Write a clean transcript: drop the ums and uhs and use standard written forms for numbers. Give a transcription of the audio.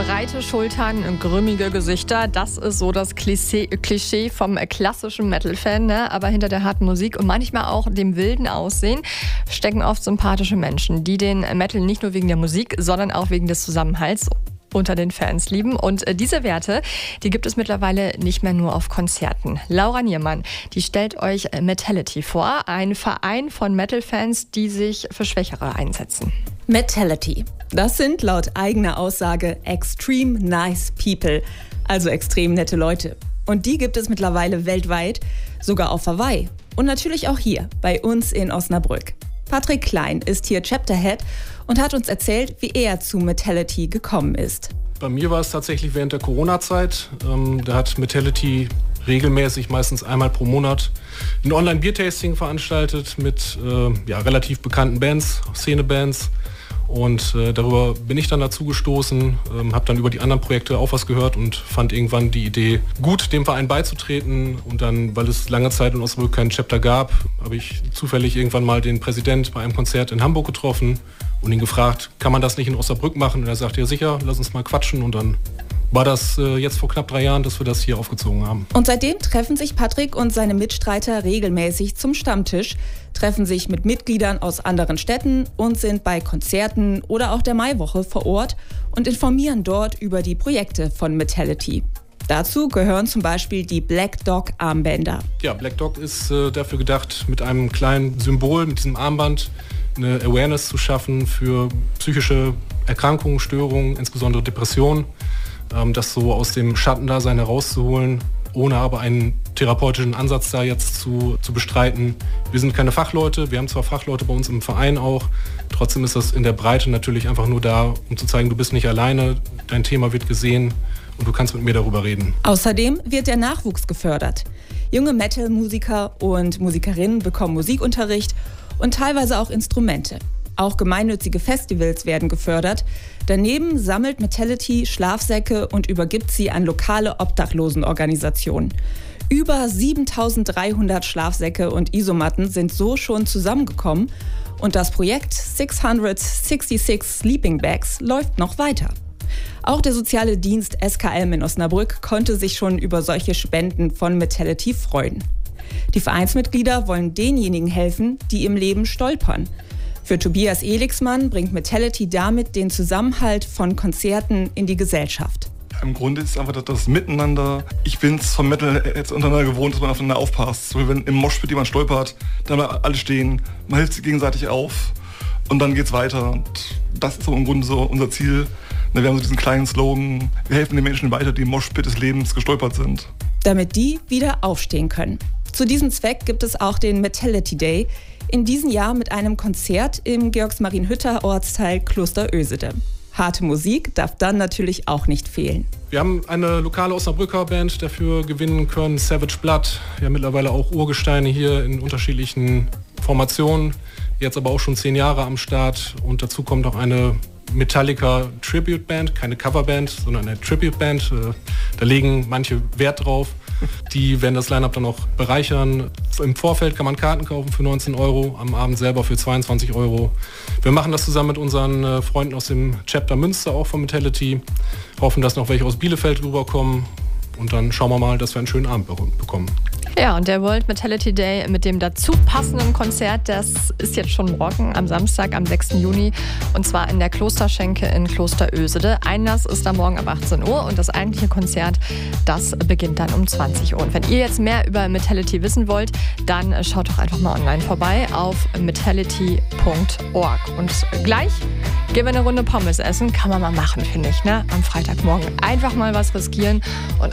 Breite Schultern, grimmige Gesichter, das ist so das Klischee vom klassischen Metal-Fan, ne? Aber hinter der harten Musik und manchmal auch dem wilden Aussehen stecken oft sympathische Menschen, die den Metal nicht nur wegen der Musik, sondern auch wegen des Zusammenhalts unter den Fans lieben. Und diese Werte, die gibt es mittlerweile nicht mehr nur auf Konzerten. Laura Niermann, die stellt euch Metality vor, ein Verein von Metal-Fans, die sich für Schwächere einsetzen. Metality. Das sind laut eigener Aussage extreme nice people, also extrem nette Leute. Und die gibt es mittlerweile weltweit, sogar auf Hawaii. Und natürlich auch hier, bei uns in Osnabrück. Patrick Klein ist hier Chapterhead und hat uns erzählt, wie er zu Metality gekommen ist. Bei mir war es tatsächlich während der Corona-Zeit. Da hat Metality regelmäßig, meistens einmal pro Monat, ein Online-Bier-Tasting veranstaltet mit relativ bekannten Bands, Szenebands. Und darüber bin ich dann dazu gestoßen, habe dann über die anderen Projekte auch was gehört und fand irgendwann die Idee gut, dem Verein beizutreten. Und dann, weil es lange Zeit in Osnabrück keinen Chapter gab, habe ich zufällig irgendwann mal den Präsident bei einem Konzert in Hamburg getroffen und ihn gefragt, kann man das nicht in Osnabrück machen? Und er sagte, ja sicher, lass uns mal quatschen. Und dann war das jetzt vor knapp 3 Jahren, dass wir das hier aufgezogen haben. Und seitdem treffen sich Patrick und seine Mitstreiter regelmäßig zum Stammtisch, treffen sich mit Mitgliedern aus anderen Städten und sind bei Konzerten oder auch der Maiwoche vor Ort und informieren dort über die Projekte von Metality. Dazu gehören zum Beispiel die Black Dog Armbänder. Ja, Black Dog ist dafür gedacht, mit einem kleinen Symbol, mit diesem Armband, eine Awareness zu schaffen für psychische Erkrankungen, Störungen, insbesondere Depressionen. Das so aus dem Schattendasein herauszuholen, ohne aber einen therapeutischen Ansatz da jetzt zu bestreiten. Wir sind keine Fachleute, wir haben zwar Fachleute bei uns im Verein auch, trotzdem ist das in der Breite natürlich einfach nur da, um zu zeigen, du bist nicht alleine, dein Thema wird gesehen und du kannst mit mir darüber reden. Außerdem wird der Nachwuchs gefördert. Junge Metal-Musiker und Musikerinnen bekommen Musikunterricht und teilweise auch Instrumente. Auch gemeinnützige Festivals werden gefördert. Daneben sammelt Metality Schlafsäcke und übergibt sie an lokale Obdachlosenorganisationen. Über 7.300 Schlafsäcke und Isomatten sind so schon zusammengekommen. Und das Projekt 666 Sleeping Bags läuft noch weiter. Auch der soziale Dienst SKM in Osnabrück konnte sich schon über solche Spenden von Metality freuen. Die Vereinsmitglieder wollen denjenigen helfen, die im Leben stolpern. Für Tobias Elixmann bringt Metality damit den Zusammenhalt von Konzerten in die Gesellschaft. Im Grunde ist es einfach das Miteinander. Ich bin es vom Metal jetzt untereinander gewohnt, dass man aufeinander aufpasst. So, wenn im Moshpit jemand stolpert, dann bleiben alle stehen, man hilft sich gegenseitig auf und dann geht's weiter. Und das ist so im Grunde so unser Ziel. Wir haben so diesen kleinen Slogan, wir helfen den Menschen weiter, die im Moshpit des Lebens gestolpert sind. Damit die wieder aufstehen können. Zu diesem Zweck gibt es auch den Metality Day, in diesem Jahr mit einem Konzert im Georgsmarienhütter Ortsteil Kloster Ösede. Harte Musik darf dann natürlich auch nicht fehlen. Wir haben eine lokale Osnabrücker Band dafür gewinnen können, Savage Blood. Wir haben mittlerweile auch Urgesteine hier in unterschiedlichen Formationen, jetzt aber auch schon 10 Jahre am Start. Und dazu kommt auch eine Metallica Tribute Band, keine Coverband, sondern eine Tribute Band. Da legen manche Wert drauf. Die werden das Line-Up dann auch bereichern. Im Vorfeld kann man Karten kaufen für 19 €, am Abend selber für 22 €. Wir machen das zusammen mit unseren Freunden aus dem Chapter Münster, auch von Metality. Hoffen, dass noch welche aus Bielefeld rüberkommen. Und dann schauen wir mal, dass wir einen schönen Abend bekommen. Ja, und der World Metality Day mit dem dazu passenden Konzert, das ist jetzt schon morgen am Samstag, am 6. Juni. Und zwar in der Klosterschenke in Kloster Ösede. Einlass ist da morgen ab 18 Uhr und das eigentliche Konzert, das beginnt dann um 20 Uhr. Und wenn ihr jetzt mehr über Metality wissen wollt, dann schaut doch einfach mal online vorbei auf metality.org. Und gleich gehen wir eine Runde Pommes essen. Kann man mal machen, finde ich, ne? Am Freitagmorgen einfach mal was riskieren und